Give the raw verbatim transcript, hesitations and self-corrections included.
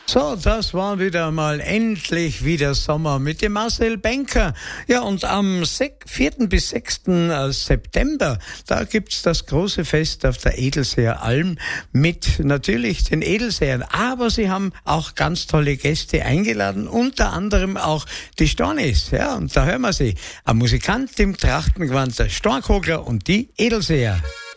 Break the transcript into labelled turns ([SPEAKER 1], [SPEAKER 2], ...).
[SPEAKER 1] So, das war wieder mal endlich wieder Sommer mit dem Marcel Benker. Ja, und am vierten bis sechsten September, da gibt's das große Fest auf der Edelseer Alm mit natürlich den Edelseern. Aber sie haben auch ganz tolle Gäste eingeladen, unter anderem auch die Stornis. Ja, und da hören wir sie. Ein Musikant im Trachtengewand, der Stornkogler und die Edelseer.